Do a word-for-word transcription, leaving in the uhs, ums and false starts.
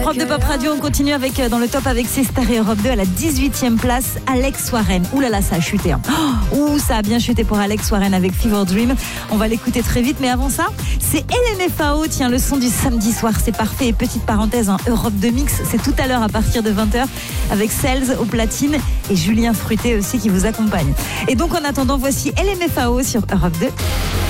Europe deux Pop Radio, on continue avec, dans le top avec ses stars et Europe deux à la dix-huitième place, Alex Warren. Ouh là là, ça a chuté. Hein. Oh, ouh, ça a bien chuté pour Alex Warren avec Fever Dream. On va l'écouter très vite, mais avant ça, c'est L M F A O. Tiens, le son du samedi soir, c'est parfait. Et petite parenthèse, hein, Europe deux Mix, c'est tout à l'heure à partir de vingt heures avec Cels au platine et Julien Fruté aussi qui vous accompagne. Et donc en attendant, voici L M F A O sur Europe deux.